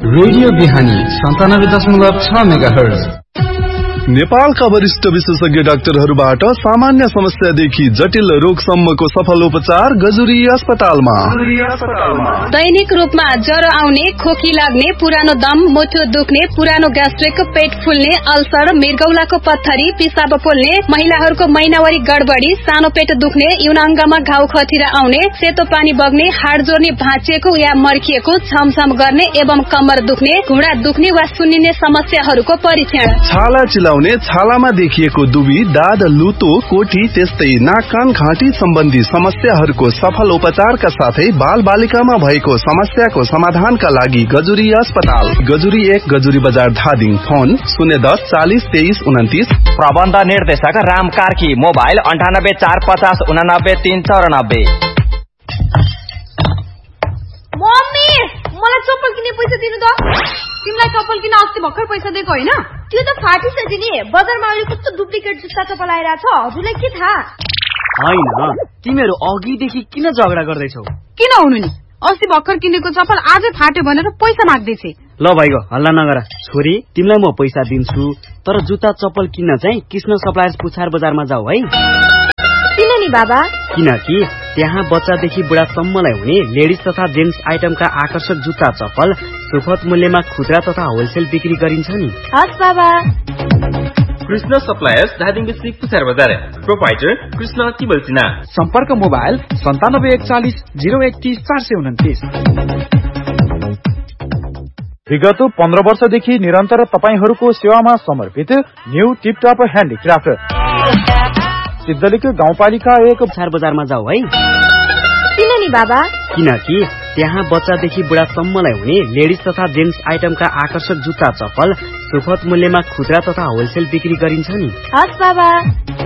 Radio बिहानी 97.6 megahertz. नेपालका वरिष्ठ विशेषज्ञ डाक्टरहरूबाट सामान्य समस्यादेखि जटिल रोगसम्मको सफल उपचार गजुरी अस्पतालमा। दैनिक रूपमा ज्वरो आउने, खोकी लाग्ने, पुरानो दम, मुटु दुख्ने, पुरानो ग्यास्ट्रिक, पेट फुल्ने, अल्सर, मृगौलाको पत्थरी, पिसाब पोल्ने, महिलाहरूको महिनावारी गडबडी, सानो पेट दुख्ने, यौनाङ्गमा घाउ खतिरा आउने, सेतो पानी बग्ने, हाड जोड्ने भाँचिएको या मर्किएको, छमछम गर्ने एवं कम्मर दुख्ने, घुँडा दुख्ने वा सुन्निने समस्याहरूको परीक्षण। छाला चिलाउने, छालामा देखिएको दुबी, दाद, लुतो, कोठी, त्यस्तै नाक कान घाँटी सम्बन्धी समस्याहरूको सफल उपचारका साथै बाल बालिकामा भएको समस्याको समाधानका लागि गजुरी अस्पताल, गजुरी 1, गजुरी बजार धादिङ। फोन 010 40 23 29। प्रबन्ध निर्देशक राम कार्की। मोबाइल 98 450 89 394। मम्मी, मलाई चप्पल किन्ने पैसा दिनु त। तिमीलाई चप्पल किन अस्ति भर्खर पैसा दिएको हैन? त्यो त फाटिसक्यो नि। बजारमा अहिले कस्तो डुप्लिकेट जुत्ता चप्पल आइरहेछ, हजुरलाई के थाहा? हैन, तिमीहरू अघिदेखि किन झगडा गर्दैछौ? किन हुनु नि, अस्ति भर्खर किनेको चप्पल आजै फाट्यो भनेर पैसा माग्दैछे। ल भाइको हल्ला नगर। छोरी, तिमीलाई म पैसा दिन्छु, तर जुत्ता चप्पल किन्न चाहिँ कृष्ण सप्लायर्स पुछार बजारमा जाऊ है। किन नि बाबा? किनकि त्यहाँ बच्चादेखि बुढासम्मलाई हुने लेडिज तथा जेन्ट्स आइटमका आकर्षक जुत्ता चप्पल सुपथ मूल्यमा खुद्रा तथा होलसेल बिक्री गरिन्छ नि। हस् बाबा। कृष्ण सप्लायर्स धादिङ डिस्ट्रिक्ट पुछार बजार। प्रोपाइटर कृष्ण किबल सिन्हा। सम्पर्क मोबाइल 9741 031 429। विगत 15 वर्षदेखि निरन्तर तपाईहरूको सेवामा समर्पित न्यू टिपटप ह्यान्डिक्राफ्ट सिद्धलिक गाउँपालिका 1 पुछार बजारमा जाऊ है। किन नि बाबा? किनकि त्यहाँ बच्चादेखि बुढासम्मलाई हुने लेडिज तथा जेन्ट्स आइटमका आकर्षक जुत्ता चप्पल सुपथ मूल्यमा खुद्रा तथा होलसेल बिक्री गरिन्छ नि। हस् बाबा।